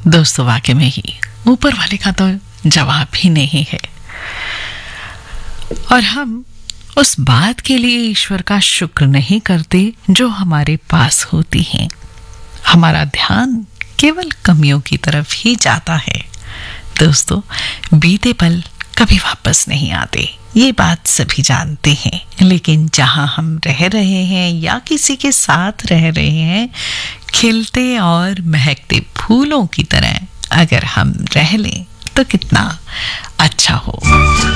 दोस्तों वाकई में ही ऊपर वाले का तो जवाब ही नहीं है। और हम उस बात के लिए ईश्वर का शुक्र नहीं करते जो हमारे पास होती है। हमारा ध्यान केवल कमियों की तरफ ही जाता है। दोस्तों, बीते पल कभी वापस नहीं आते, ये बात सभी जानते हैं। लेकिन जहां हम रह रहे हैं या किसी के साथ रह रहे हैं, खिलते और महकते फूलों की तरह अगर हम रह लें तो कितना अच्छा हो।